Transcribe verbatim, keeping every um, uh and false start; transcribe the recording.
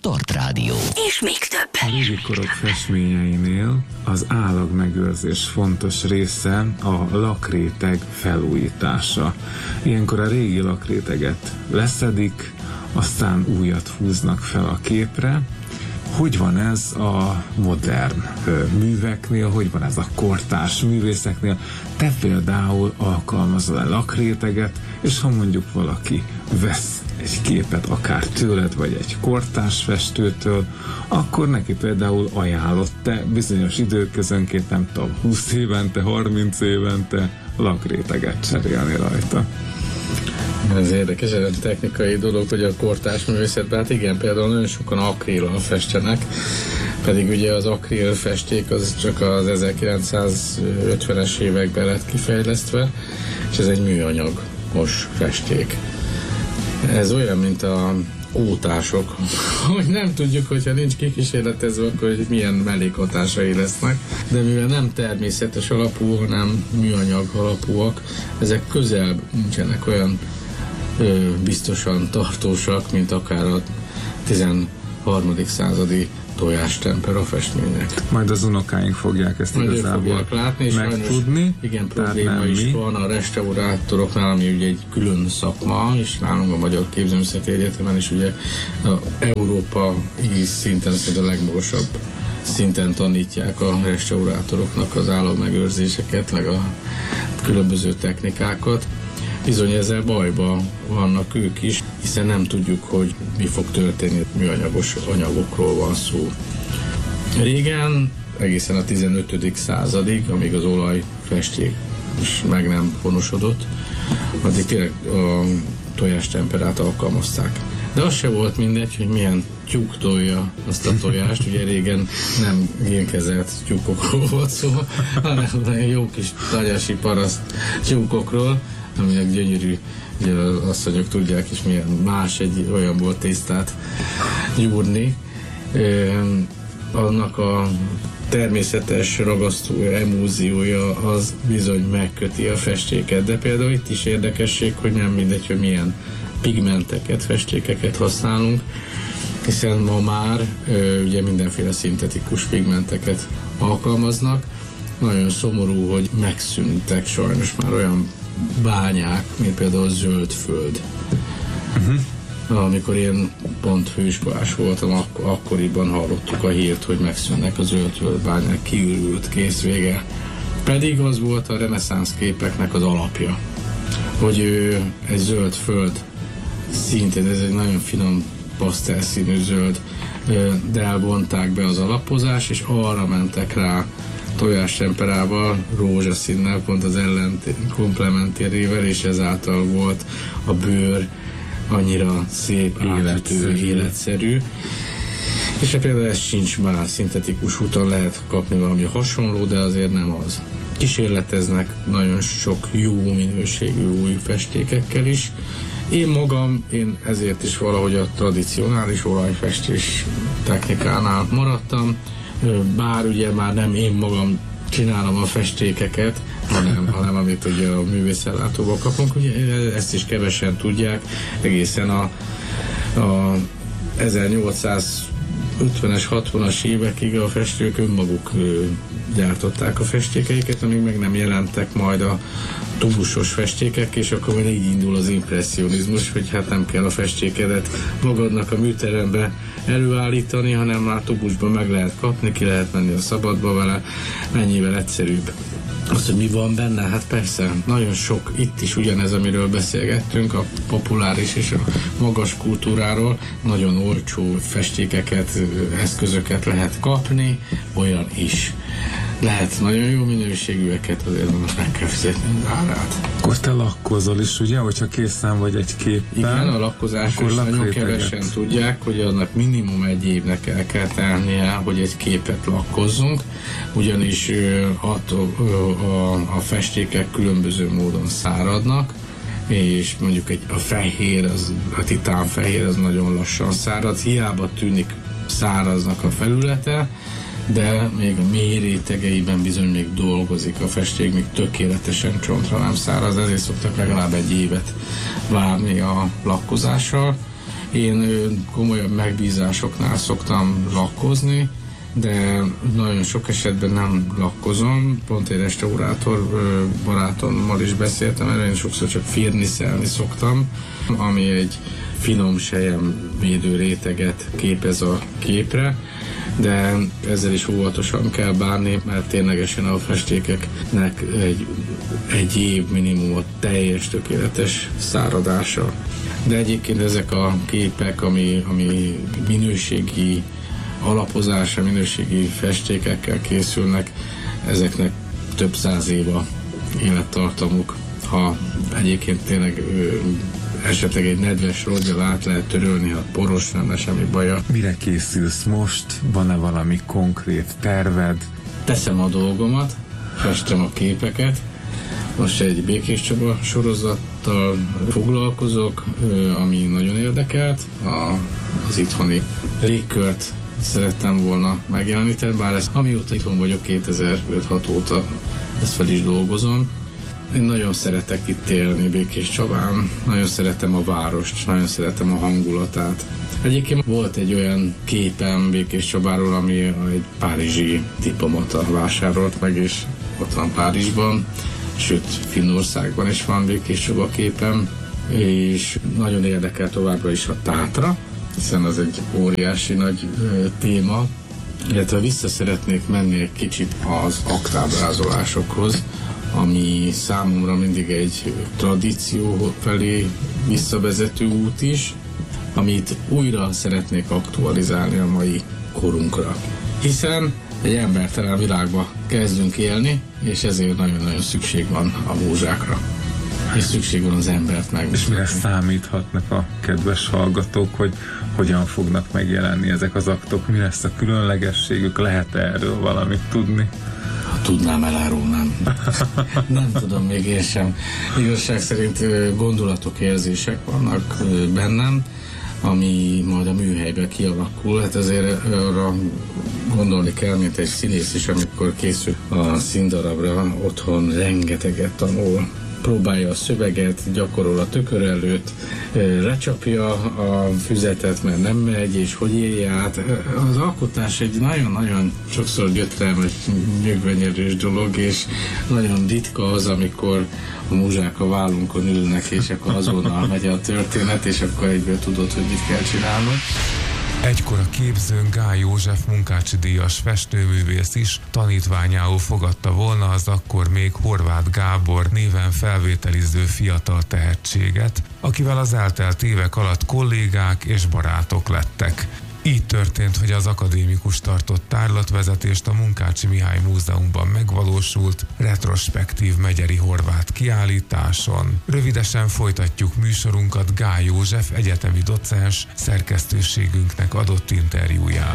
Start Rádió. És még több. A régi korok festményeinél az állagmegőrzés fontos része a lakréteg felújítása. Ilyenkor a régi lakréteget leszedik, aztán újat húznak fel a képre. Hogy van ez a modern műveknél, hogy van ez a kortárs művészeknél? Te például alkalmazol a lakréteget, és ha mondjuk valaki vesz egy képet akár tőled, vagy egy kortárs festőtől, akkor neki például ajánlott te bizonyos időközönként, nem tudom, húsz évente, harminc évente lakréteget cserélni rajta. Ez érdekes, ez egy technikai dolog, hogy a kortárs művészetben, hát igen, például nagyon sokan akríllal festenek, pedig ugye az akril festék az csak az ezerkilencszázötvenes években lett kifejlesztve, és ez egy műanyagos festék. Ez olyan, mint a ótások, hogy nem tudjuk, hogyha nincs kikísérletezve, akkor hogy milyen mellékhatásai lesznek, de mivel nem természetes alapú, hanem műanyag alapúak, ezek közel nincsenek olyan ö, biztosan tartósak, mint akár a tizenharmadik századi tojástempera festmények. Majd az unokáink fogják ezt Majd igazából látni, és megtudni. Igen, probléma is mi. van a restaurátoroknál, ami ugye egy külön szakma, és nálunk a Magyar Képzőművészeti Egyetemen is ugye a európai szinten, szinte a legmagasabb szinten tanítják a restaurátoroknak az állagmegőrzéseket, meg a különböző technikákat. Bizony ezzel bajba vannak ők is, hiszen nem tudjuk, hogy mi fog történni, műanyagos anyagokról van szó. Régen, egészen a tizenötödik századig, amíg az olajfesték is meg nem honosodott, addig tényleg a tojástemperát alkalmazták. De az se volt mindegy, hogy milyen tyúk tolja azt a tojást. Ugye régen nem génkezelt tyúkokról volt szó, hanem jó kis tanyasi paraszt tyúkokról, aminek gyönyörű, ugye az asszonyok tudják is, milyen más egy olyan volt tésztát gyúrni. Annak a természetes ragasztó emúziója az bizony megköti a festéket, de például itt is érdekesség, hogy nem mindegy, hogy milyen pigmenteket, festékeket használunk, hiszen ma már ugye mindenféle szintetikus pigmenteket alkalmaznak. Nagyon szomorú, hogy megszűntek sajnos már olyan bányák, mint például a Zöldföld. Uh-huh. Amikor én pont főiskolás voltam, ak- akkoriban hallottuk a hírt, hogy megszűnnek a Zöldföld bányák, kiürült, kész vége. Pedig az volt a reneszánsz képeknek az alapja, hogy ő egy zöld föld szintén, ez egy nagyon finom pasztelszínű zöld, de elvonták be az alapozás, és arra mentek rá tojástemperával, rózsaszínnel, pont az ellent komplementérével, és ezáltal volt a bőr annyira szép, életszerű, életszerű. És például ez sincs már, szintetikus úton lehet kapni valami hasonló, de azért nem az. Kísérleteznek nagyon sok jó minőségű új festékekkel is. Én magam, én ezért is valahogy a tradicionális olajfestés technikánál maradtam, bár ugye már nem én magam csinálom a festékeket, hanem, hanem amit ugye a művészellátóból kapunk, ugye ezt is kevesen tudják, egészen a, a ezernyolcszázötvenes, hatvanas évekig a festők önmaguk gyártották a festékeiket, amíg meg nem jelentek majd a tubusos festékek, és akkor még így indul az impresszionizmus, hogy hát nem kell a festékedet magadnak a műterembe előállítani, hanem már tubusban meg lehet kapni, ki lehet menni a szabadba vele, mennyivel egyszerűbb. Az, hogy mi van benne, hát persze, nagyon sok, itt is ugyanez, amiről beszélgettünk, a populáris és a magas kultúráról, nagyon olcsó festékeket, eszközöket lehet kapni, olyan is. Lehet nagyon jó minőségűeket, azért most meg kell fizetni az árát. Akkor te lakkozol is, ugye, hogyha készen vagy egy képpel? Igen, a lakkozásról nagyon kevesen tudják, hogy annak minimum egy évnek el kell tennie, hogy egy képet lakkozzunk, ugyanis attól, a, a festékek különböző módon száradnak, és mondjuk egy, a fehér, az, a titánfehér az nagyon lassan szárad, hiába tűnik száraznak a felülete, de még a mély rétegeiben bizony még dolgozik a festék, még tökéletesen csontra nem száraz, ezért szoktak legalább egy évet várni a lakkozással, Én komolyabb megbízásoknál szoktam lakkozni, de nagyon sok esetben nem lakkozom. Pont egy restaurátor barátommal is beszéltem, erre én sokszor csak firniszelni szoktam, ami egy finom selyem védő réteget képez a képre, de ezzel is óvatosan kell bánni, mert ténylegesen a festékeknek egy, egy év minimum a teljes tökéletes száradása. De egyébként ezek a képek, ami, ami minőségi alapozása, minőségi festékekkel készülnek, ezeknek több száz év a élettartamuk. Ha egyébként tényleg esetleg egy nedves rodgyal át lehet törölni, ha poros, nem lesz semmi baja. Mire készülsz most? Van-e valami konkrét terved? Teszem a dolgomat, festem a képeket. Most egy Békés Csaba sorozattal foglalkozok, ami nagyon érdekelt. A, az itthoni légkört szerettem volna megjeleníteni, bár ezt, amióta itthon vagyok, kétezer-öt-hat óta ezt fel is dolgozom. Én nagyon szeretek itt élni Békés Csabán, nagyon szeretem a várost, nagyon szeretem a hangulatát. Egyébként volt egy olyan képem Békés Csabáról, ami egy párizsi diplomata vásárolt meg, és ott van Párizsban, sőt Finnországban is van Békés Csaba képem, és nagyon érdekel továbbra is a Tátra, hiszen az egy óriási nagy ö, téma, illetve vissza szeretnék menni egy kicsit az aktábrázolásokhoz, ami számomra mindig egy tradíció felé visszavezető út is, amit újra szeretnék aktualizálni a mai korunkra. Hiszen egy embertelen világba kezdünk élni, és ezért nagyon-nagyon szükség van a múzsákra. És szükség van az embert meg. És mire számíthatnak a kedves hallgatók, hogy hogyan fognak megjelenni ezek az aktok? Mi lesz a különlegességük? Lehet erről valamit tudni? Ha tudnám, elárulnám. Nem tudom még én sem. Igazság szerint gondolatok, érzések vannak bennem, ami majd a műhelyben kialakul. Hát azért arra gondolni kell, mint egy színész is, amikor készül a színdarabra, otthon rengeteget tanul, próbálja a szöveget, gyakorol a tükör előtt, lecsapja a füzetet, mert nem megy, és hogy élje át. Az alkotás egy nagyon-nagyon sokszor gyötrelmes, nyögvenyelős dolog, és nagyon ritka az, amikor a múzsák a vállunkon ülnek, és akkor azonnal megy a történet, és akkor egyből tudod, hogy mit kell csinálnod. Egykor a képzőn Gály József Munkácsi díjas festőművész is tanítványául fogadta volna az akkor még Horváth Gábor néven felvételiző fiatal tehetséget, akivel az eltelt évek alatt kollégák és barátok lettek. Így történt, hogy az akadémikus tartott tárlatvezetést a Munkácsi Mihály Múzeumban megvalósult retrospektív megyeri horvát kiállításon. Rövidesen folytatjuk műsorunkat Gály József egyetemi docens szerkesztőségünknek adott interjújával.